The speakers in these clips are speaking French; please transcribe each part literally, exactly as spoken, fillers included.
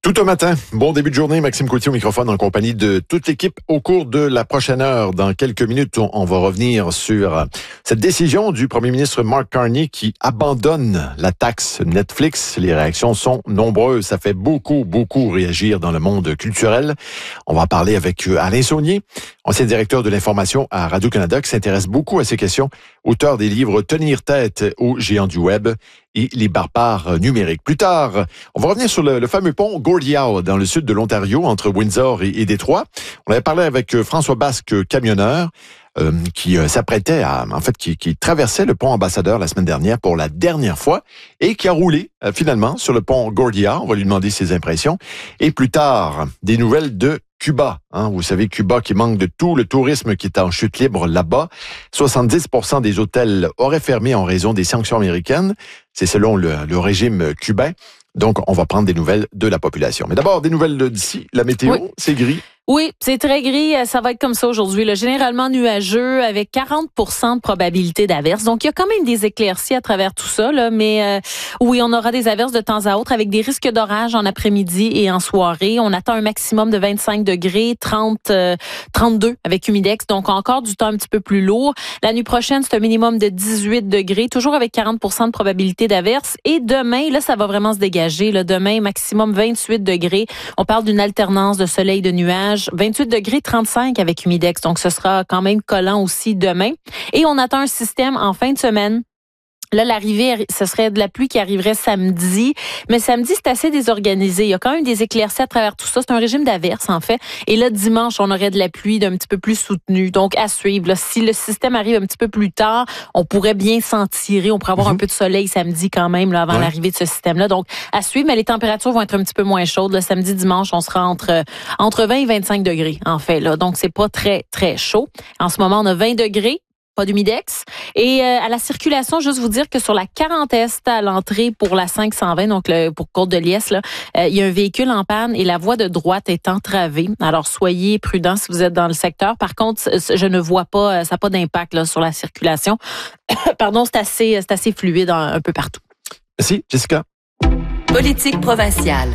Tout un matin, bon début de journée, Maxime Coutier au microphone en compagnie de toute l'équipe. Au cours de la prochaine heure, dans quelques minutes, on, on va revenir sur cette décision du premier ministre Mark Carney qui abandonne la taxe Netflix. Les réactions sont nombreuses, ça fait beaucoup, beaucoup réagir dans le monde culturel. On va en parler avec Alain Saunier, ancien directeur de l'information à Radio-Canada, qui s'intéresse beaucoup à ces questions, auteur des livres Tenir tête aux géants du web et les barbares numériques. Plus tard, on va revenir sur le, le fameux pont Gordie Howe dans le sud de l'Ontario, entre Windsor et, et Détroit. On avait parlé avec François Basque, camionneur, euh, qui euh, s'apprêtait à, en fait, qui, qui traversait le pont Ambassadeur la semaine dernière pour la dernière fois et qui a roulé euh, finalement sur le pont Gordie Howe. On va lui demander ses impressions. Et plus tard, des nouvelles de Cuba, hein, vous savez, Cuba qui manque de tout, le tourisme qui est en chute libre là-bas. soixante-dix pour cent des hôtels auraient fermé en raison des sanctions américaines. C'est selon le, le régime cubain. Donc, on va prendre des nouvelles de la population. Mais d'abord, des nouvelles d'ici. La météo, oui. C'est gris. Oui, c'est très gris. Ça va être comme ça aujourd'hui. Là. Généralement nuageux avec quarante pour cent de probabilité d'averses. Donc, il y a quand même des éclaircies à travers tout ça. Là. Mais euh, oui, on aura des averses de temps à autre avec des risques d'orage en après-midi et en soirée. On attend un maximum de vingt-cinq degrés, trente, euh, trente-deux avec humidex. Donc, encore du temps un petit peu plus lourd. La nuit prochaine, c'est un minimum de dix-huit degrés, toujours avec quarante pour cent de probabilité d'averses. Et demain, là, ça va vraiment se dégager. Là. Demain, maximum vingt-huit degrés. On parle d'une alternance de soleil et de nuages. vingt-huit degrés, trente-cinq avec humidex. Donc, ce sera quand même collant aussi demain. Et on attend un système en fin de semaine. Là, l'arrivée, ce serait de la pluie qui arriverait samedi. Mais samedi, c'est assez désorganisé. Il y a quand même des éclaircies à travers tout ça. C'est un régime d'averse, en fait. Et là, dimanche, on aurait de la pluie d'un petit peu plus soutenue. Donc, à suivre. Là, si le système arrive un petit peu plus tard, on pourrait bien s'en tirer. On pourrait avoir mm-hmm. un peu de soleil samedi quand même, là, avant ouais. l'arrivée de ce système-là. Donc, à suivre. Mais les températures vont être un petit peu moins chaudes. Le samedi, dimanche, on sera entre, entre vingt et vingt-cinq degrés, en fait, là. Donc, c'est pas très, très chaud. En ce moment, on a vingt degrés. Pas d'humidex. Et euh, à la circulation, juste vous dire que sur la quarante Est, à l'entrée pour la cinq cent vingt, donc le, pour Côte-de-Liesse, là, euh, il y a un véhicule en panne et la voie de droite est entravée. Alors, soyez prudents si vous êtes dans le secteur. Par contre, je ne vois pas, ça n'a pas d'impact là, sur la circulation. Pardon, c'est assez, c'est assez fluide un, un peu partout. Merci, Jessica. Politique provinciale.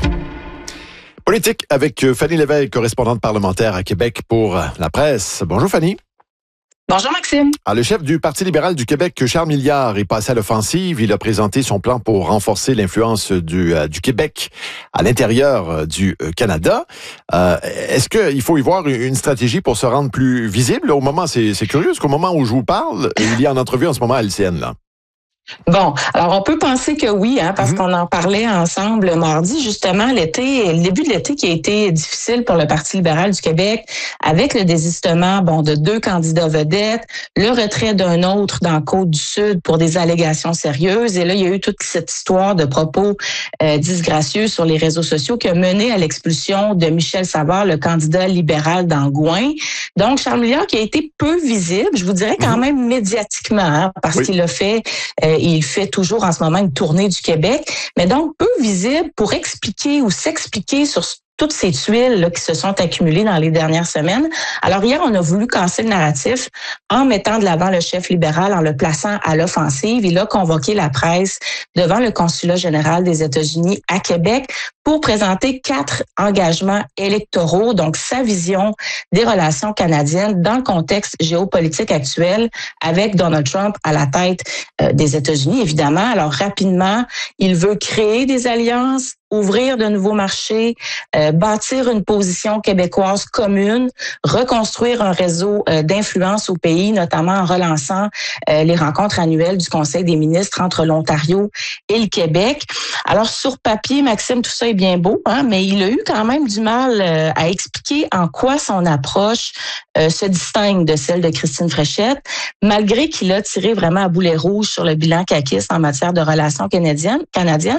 Politique avec Fanny Lévesque, correspondante parlementaire à Québec pour La Presse. Bonjour, Fanny. Bonjour Maxime. Ah, le chef du Parti libéral du Québec, Charles Milliard, est passé à l'offensive. Il a présenté son plan pour renforcer l'influence du, euh, du Québec à l'intérieur euh, du euh, Canada. Euh, est-ce qu'il faut y voir une stratégie pour se rendre plus visible? Au moment, c'est, c'est curieux, parce qu'au moment où je vous parle, il y a en entrevue en ce moment à L C N, là. Bon, alors on peut penser que oui, hein, parce mm-hmm. qu'on en parlait ensemble mardi, justement, l'été, le début de l'été qui a été difficile pour le Parti libéral du Québec, avec le désistement, bon, de deux candidats vedettes, le retrait d'un autre dans Côte-du-Sud pour des allégations sérieuses, et là, il y a eu toute cette histoire de propos euh, disgracieux sur les réseaux sociaux qui a mené à l'expulsion de Michel Savard, le candidat libéral d'Angouin. Donc, Charles Milliard qui a été peu visible, je vous dirais quand mm-hmm. même médiatiquement, hein, parce oui. qu'il a fait... Euh, Il fait toujours en ce moment une tournée du Québec, mais donc peu visible pour expliquer ou s'expliquer sur toutes ces tuiles là, qui se sont accumulées dans les dernières semaines. Alors hier, on a voulu casser le narratif en mettant de l'avant le chef libéral, en le plaçant à l'offensive. Il a convoqué la presse devant le consulat général des États-Unis à Québec pour présenter quatre engagements électoraux, donc sa vision des relations canadiennes dans le contexte géopolitique actuel avec Donald Trump à la tête euh, des États-Unis, évidemment. Alors rapidement, il veut créer des alliances, ouvrir de nouveaux marchés, euh, bâtir une position québécoise commune, reconstruire un réseau euh, d'influence au pays, notamment en relançant euh, les rencontres annuelles du Conseil des ministres entre l'Ontario et le Québec. Alors, sur papier, Maxime, tout ça est bien beau, hein, mais il a eu quand même du mal euh, à expliquer en quoi son approche euh, se distingue de celle de Christine Fréchette, malgré qu'il a tiré vraiment à boulet rouge sur le bilan caquiste en matière de relations canadiennes. canadiennes.